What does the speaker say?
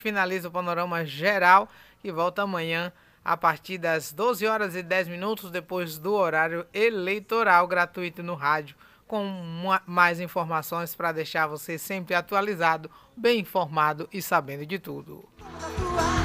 finaliza o panorama geral e volta amanhã a partir das 12 horas e 10 minutos, depois do horário eleitoral, gratuito no rádio, com mais informações para deixar você sempre atualizado, bem informado e sabendo de tudo.